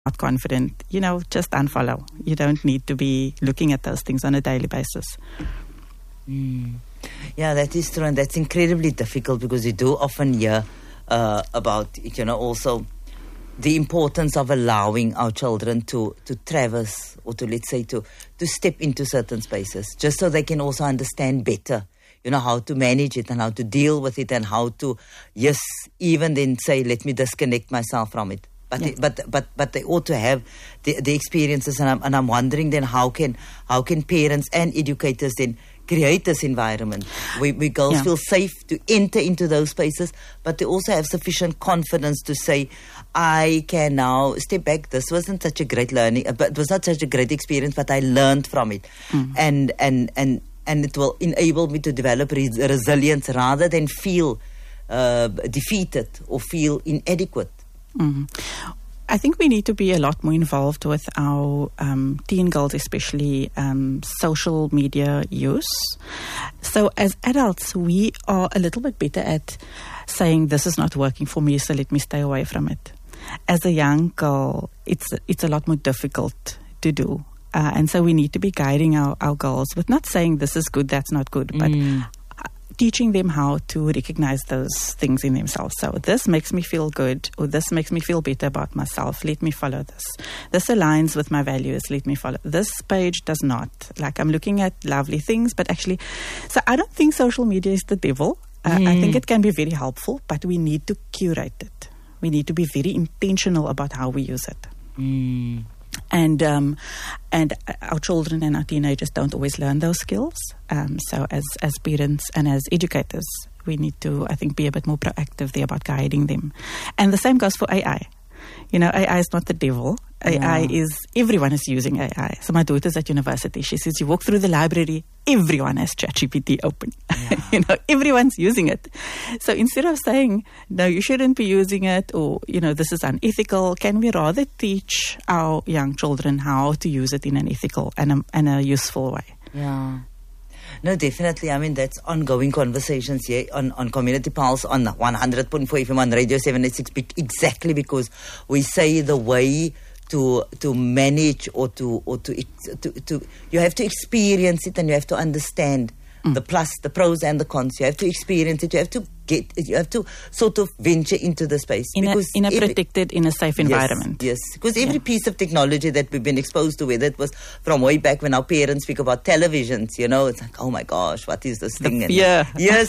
not confident, just unfollow. You don't need to be looking at those things on a daily basis. Yeah, that is true, and that's incredibly difficult because we do often hear about, also the importance of allowing our children to traverse or to, let's say, to step into certain spaces, just so they can also understand better, how to manage it and how to deal with it and how to, even then say, let me disconnect myself from it. But they ought to have the experiences, and I'm wondering then how can parents and educators then create this environment where girls feel safe to enter into those spaces, but they also have sufficient confidence to say, I can now step back. This wasn't such a great learning, but it was not such a great experience, but I learned from it, and it will enable me to develop resilience rather than feel defeated or feel inadequate. I think we need to be a lot more involved with our teen girls, especially social media use. So as adults, we are a little bit better at saying, this is not working for me, so let me stay away from it. As a young girl, it's a lot more difficult to do. And so we need to be guiding our girls with not saying this is good, that's not good, but teaching them how to recognize those things in themselves. So this makes me feel good, or this makes me feel better about myself. Let me follow this. This aligns with my values. Let me follow. This page does not. Like, I'm looking at lovely things, but actually, so I don't think social media is the devil. I think it can be very helpful, but we need to curate it. We need to be very intentional about how we use it. And our children and our teenagers don't always learn those skills. So as parents and as educators, we need to, I think, be a bit more proactive there about guiding them. And the same goes for AI. AI is not the devil. AI is, everyone is using AI. So my daughter's at university. She says, you walk through the library, everyone has ChatGPT open. Everyone's using it. So instead of saying, no, you shouldn't be using it, or, this is unethical, can we rather teach our young children how to use it in an ethical and a useful way? Yeah. No, definitely. I mean, that's ongoing conversations here on Community Pulse on 100.4 FM on Radio 786, exactly because we say the way to manage or to you have to experience it, and you have to understand the pros and the cons. You have to experience it. You have to sort of venture into the space in a protected, in a safe environment. Yes, because every piece of technology that we've been exposed to, whether it was from way back when our parents speak about televisions, it's like, oh my gosh, what is this thing? Yeah. Yes.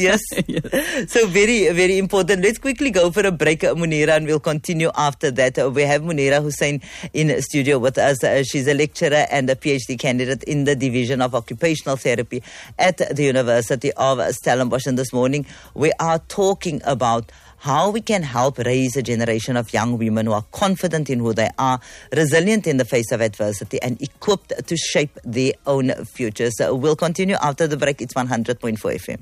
So very, very important. Let's quickly go for a break, Munira, and we'll continue after that. We have Munira Hussein in studio with us. She's a lecturer and a PhD candidate in the Division of Occupational Therapy at the University of Stellenbosch. And this morning, we are talking about how we can help raise a generation of young women who are confident in who they are, resilient in the face of adversity, and equipped to shape their own futures. So we'll continue after the break. It's 100.4 FM.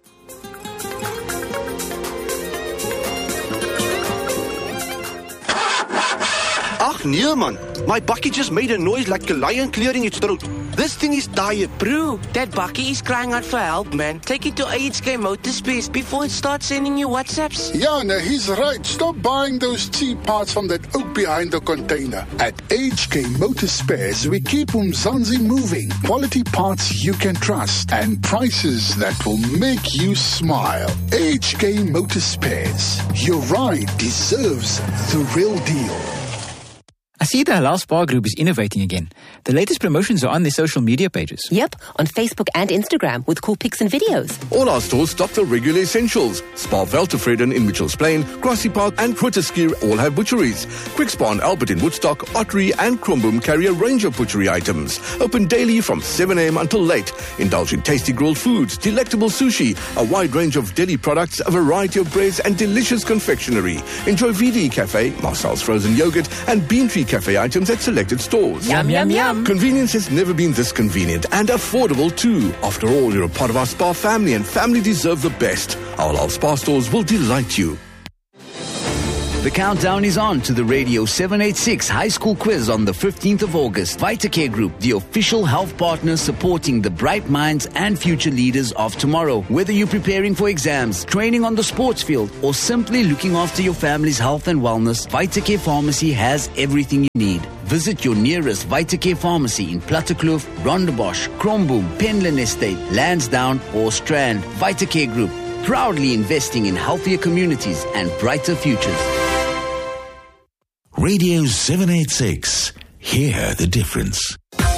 Ach nee man, my bakkie just made a noise like a lion clearing its throat. This thing is tired. Bro, that bakkie is crying out for help, man. Take it to HK Motorspares before it starts sending you WhatsApps. Yeah, no, he's right. Stop buying those cheap parts from that oak behind the container. At HK Motorspares, we keep Umzansi moving. Quality parts you can trust and prices that will make you smile. HK Motorspares. Your ride deserves the real deal. I see the Halal Spa Group is innovating again. The latest promotions are on their social media pages. Yep, on Facebook and Instagram with cool pics and videos. All our stores stock the regular essentials. Spa Veltevreden in Mitchells Plain, Grassy Park and Grooteskier all have butcheries. Quick Spa and Albert in Woodstock, Ottery and Kromboom carry a range of butchery items. Open daily from 7 a.m. until late. Indulge in tasty grilled foods, delectable sushi, a wide range of deli products, a variety of breads and delicious confectionery. Enjoy VD Cafe, Marcel's frozen yogurt and Bean Tree Cafe items at selected stores. Yum, yum, yum. Convenience has never been this convenient and affordable too. After all, you're a part of our spa family and family deserve the best. Our Halal Spa stores will delight you. The countdown is on to the Radio 786 High School Quiz on the 15th of August. VitaCare Group, the official health partner supporting the bright minds and future leaders of tomorrow. Whether you're preparing for exams, training on the sports field, or simply looking after your family's health and wellness, VitaCare Pharmacy has everything you need. Visit your nearest VitaCare pharmacy in Plattekloof, Rondebosch, Kromboom, Penland Estate, Lansdowne or Strand. VitaCare Group, proudly investing in healthier communities and brighter futures. Radio 786. Hear the difference.